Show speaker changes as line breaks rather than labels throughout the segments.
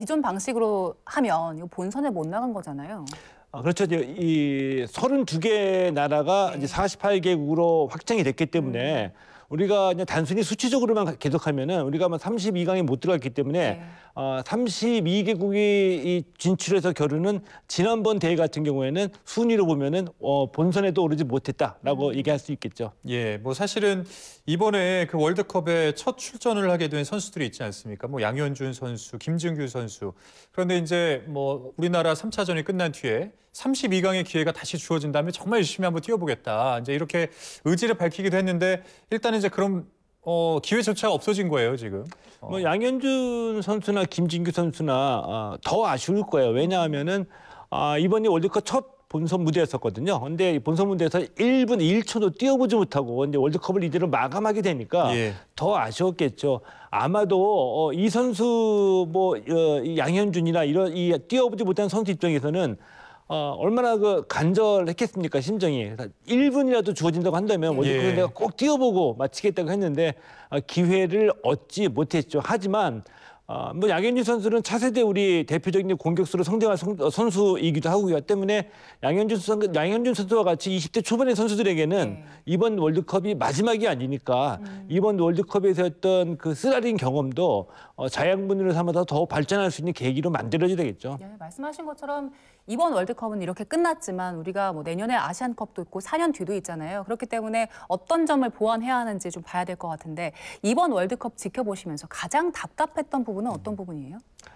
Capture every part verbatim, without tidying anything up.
기존 방식으로 하면 이거 본선에 못 나간 거잖아요.
아, 그렇죠. 이제 이 서른두 개 나라가
네.
이제 사십팔 개국으로 확정이 됐기 때문에
음.
우리가 그냥 단순히 수치적으로만 계속하면은 우리가 아마 삼십이 강에 못 들어갔기 때문에
네.
어, 삼십이 개국이 이 진출해서 겨루는 지난번 대회 같은 경우에는 순위로 보면은 어, 본선에도 오르지 못했다라고
음.
얘기할 수 있겠죠.
예, 뭐 사실은 이번에 그 월드컵에 첫 출전을 하게 된 선수들이 있지 않습니까? 뭐 양현준 선수, 김진규 선수. 그런데 이제 뭐 우리나라 삼 차전이 끝난 뒤에 삼십이 강의 기회가 다시 주어진다면 정말 열심히 한번 뛰어보겠다. 이제 이렇게 의지를 밝히기도 했는데 일단은 이제 그런 어, 기회조차 없어진 거예요, 지금. 어.
뭐 양현준 선수나 김진규 선수나 아, 더 아쉬울 거예요. 왜냐하면은 아, 이번이 월드컵 첫 본선 무대였었거든요. 근데 이 본선 무대에서 일 분 일 초도 뛰어보지 못하고 이제 월드컵을 이대로 마감하게 되니까
예.
더 아쉬웠겠죠. 아마도 어, 이 선수 뭐 어, 이 양현준이나 이런 이 뛰어보지 못한 선수 입장에서는 어, 얼마나 그 간절했겠습니까, 심정이. 그래서 일 분이라도 주어진다고 한다면 월드컵에
예.
내가 꼭 뛰어보고 마치겠다고 했는데 어, 기회를 얻지 못했죠. 하지만 어, 뭐 양현준 선수는 차세대 우리 대표적인 공격수로 성장한 성- 어, 선수이기도 하고요. 때문에 양현준 선수, 양현준 선수와 같이 이십 대 초반의 선수들에게는
네.
이번 월드컵이 마지막이 아니니까
음.
이번 월드컵에서 했던 그 쓰라린 경험도 어, 자양분으로 삼아서 더 발전할 수 있는 계기로 만들어야 되겠죠.
예, 말씀하신 것처럼 이번 월드컵은 이렇게 끝났지만 우리가 뭐 내년에 아시안컵도 있고 사 년 뒤도 있잖아요. 그렇기 때문에 어떤 점을 보완해야 하는지 좀 봐야 될 것 같은데 이번 월드컵 지켜보시면서 가장 답답했던 부분은 어떤 부분이에요?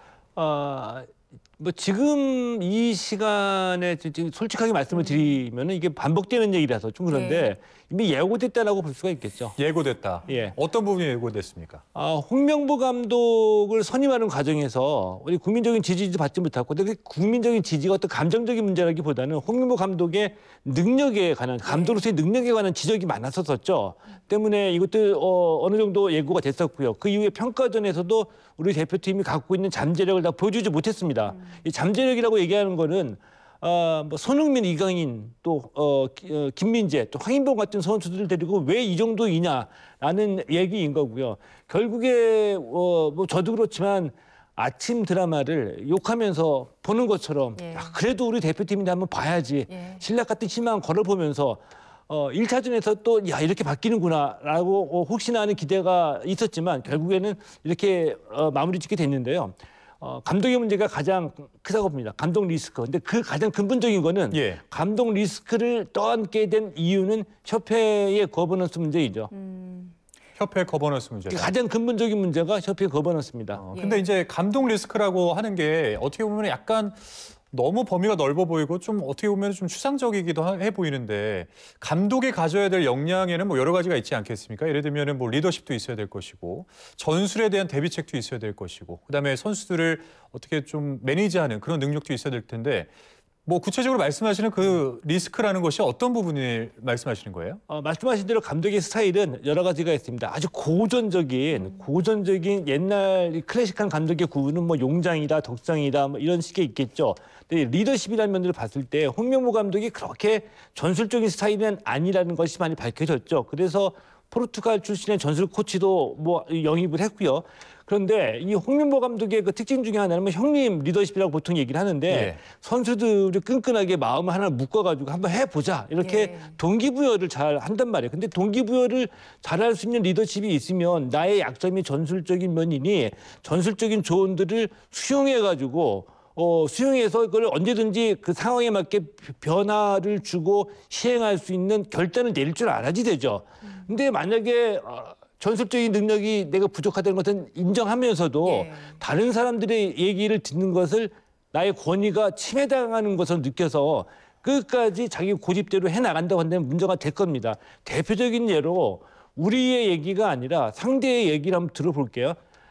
어, 뭐 지금 이 시간에 지금 솔직하게 말씀을 드리면은 이게 반복되는 얘기라서 좀 그런데
네.
이미 예고됐다라고 볼 수가 있겠죠.
예고됐다.
예.
어떤 부분이 예고됐습니까?
아, 홍명보 감독을 선임하는 과정에서 우리 국민적인 지지도 받지 못했고, 근데 그 국민적인 지지가 어떤 감정적인 문제라기보다는 홍명보 감독의 능력에 관한, 감독으로서의 능력에 관한 지적이 많았었죠. 때문에 이것도 어, 어느 정도 예고가 됐었고요. 그 이후에 평가전에서도 우리 대표팀이 갖고 있는 잠재력을 다 보여주지 못했습니다. 이 잠재력이라고 얘기하는 거는 어, 뭐 손흥민, 이강인, 또 어, 기- 어, 김민재, 또 황인범 같은 선수들을 데리고 왜 이 정도이냐라는 얘기인 거고요. 결국에 어, 뭐 저도 그렇지만 아침 드라마를 욕하면서 보는 것처럼
예.
야, 그래도 우리 대표팀인데 한번 봐야지.
예.
신락 같은 희망 걸어보면서 어, 일 차전에서 또 야, 이렇게 바뀌는구나라고 어, 혹시나 하는 기대가 있었지만 결국에는 이렇게 어, 마무리 짓게 됐는데요. 어, 감독의 문제가 가장 크다고 봅니다. 감독 리스크. 근데 그 가장 근본적인 거는
예.
감독 리스크를 떠안게 된 이유는 협회의 거버넌스 문제이죠.
협회 거버넌스 문제다.
가장 근본적인 문제가 협회 거버넌스입니다.
어,
예.
근데 이제 감독 리스크라고 하는 게 어떻게 보면 약간 너무 범위가 넓어 보이고 좀 어떻게 보면 좀 추상적이기도 하- 해 보이는데 감독이 가져야 될 역량에는 뭐 여러 가지가 있지 않겠습니까? 예를 들면은 뭐 리더십도 있어야 될 것이고 전술에 대한 대비책도 있어야 될 것이고 그다음에 선수들을 어떻게 좀 매니지하는 그런 능력도 있어야 될 텐데 뭐 구체적으로 말씀하시는 그 리스크라는 것이 어떤 부분을 말씀하시는 거예요?
어, 말씀하신 대로 감독의 스타일은 여러 가지가 있습니다. 아주 고전적인, 고전적인 옛날 이 클래식한 감독의 구분은 뭐 용장이다, 덕상이다, 뭐 이런 식의 있겠죠. 근데 리더십이라는 면으로 봤을 때 홍명보 감독이 그렇게 전술적인 스타일은 아니라는 것이 많이 밝혀졌죠. 그래서 포르투갈 출신의 전술 코치도 뭐 영입을 했고요. 그런데 이 홍명보 감독의 그 특징 중에 하나는 뭐 형님 리더십이라고 보통 얘기를 하는데
예.
선수들이 끈끈하게 마음을 하나 묶어가지고 한번 해보자 이렇게
예.
동기부여를 잘 한단 말이에요. 근데 동기부여를 잘할 수 있는 리더십이 있으면 나의 약점이 전술적인 면이니 전술적인 조언들을 수용해가지고 어, 수용해서 그걸 언제든지 그 상황에 맞게 변화를 주고 시행할 수 있는 결단을 내릴 줄 알아야지 되죠. 근데 만약에 어, 전술적인 능력이 내가 부족하다는 것은 인정하면서도
예.
다른 사람들의 얘기를 듣는 것을 나의 권위가 침해당하는 것으로 느껴서 끝까지 자기 고집대로 해나간다고 한다면 문제가 될 겁니다. 대표적인 예로 우리의 얘기가 아니라 상대의 얘기를 한번 들어볼게요.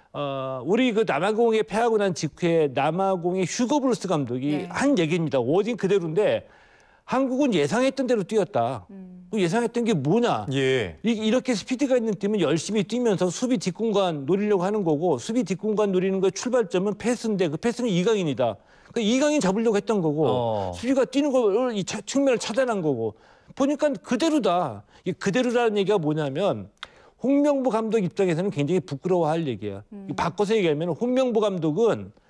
어, 우리 그 남아공에 패하고 난 직후에 남아공의 휴거 브루스 감독이
네.
한 얘기입니다. 워딩 그대로인데 한국은 예상했던 대로 뛰었다. 그 예상했던 게 뭐냐?
예.
이- 이렇게 스피드가 있는 팀은 열심히 뛰면서 수비 뒷공간 노리려고 하는 거고 수비 뒷공간 노리는 거의 출발점은 패스인데 그 패스는 이강인이다. 그 이강인 잡으려고 했던 거고
어.
수비가 뛰는 거를 이 차- 측면을 차단한 거고 보니까 그대로다. 이 그대로라는 얘기가 뭐냐면 홍명보 감독 입장에서는 굉장히 부끄러워할 얘기예요. 바꿔서 얘기하면 홍명보 감독은